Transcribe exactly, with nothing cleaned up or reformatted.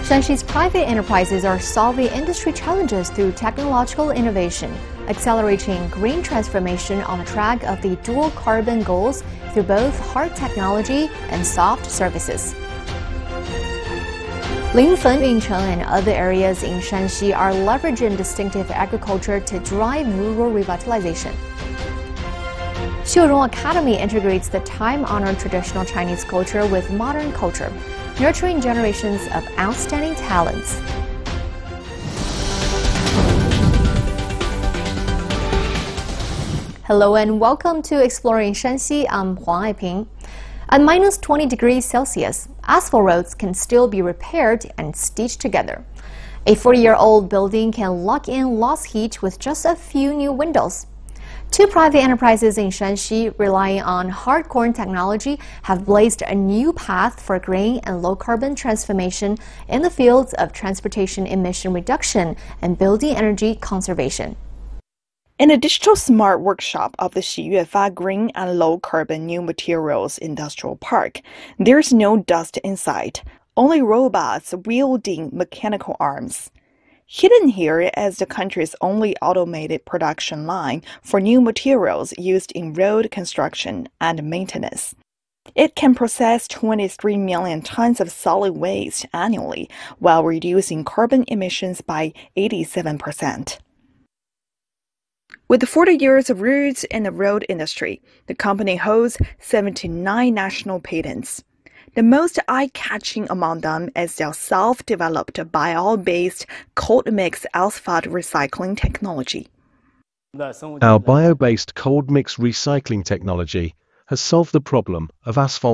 Shaanxi's private enterprises are solving industry challenges through technological innovation, accelerating green transformation on the track of the dual carbon goals through both hard technology and soft services. Linfen, Yuncheng, and other areas in Shaanxi are leveraging distinctive agriculture to drive rural revitalization. Xiurong Academy integrates the time-honored traditional Chinese culture with modern culture, nurturing generations of outstanding talents. Hello and welcome to Exploring Shaanxi. I'm Huang Aiping. At minus twenty degrees Celsius, asphalt roads can still be repaired and stitched together. A forty-year-old building can lock in lost heat with just a few new windows. Two private enterprises in Shaanxi relying on hard-core technology have blazed a new path for green and low-carbon transformation in the fields of transportation emission reduction and building energy conservation. In the digital smart workshop of the Xiyuefa Green and Low Carbon New Materials Industrial Park, there's no dust in sight, only robots wielding mechanical arms. Hidden here is the country's only automated production line for new materials used in road construction and maintenance. It can process twenty-three million tons of solid waste annually while reducing carbon emissions by eighty-seven percent. With forty years of roots in the road industry, the company holds seventy-nine national patents. The most eye-catching among them is their self-developed bio-based cold mix asphalt recycling technology. Our bio-based cold mix recycling technology has solved the problem of asphalt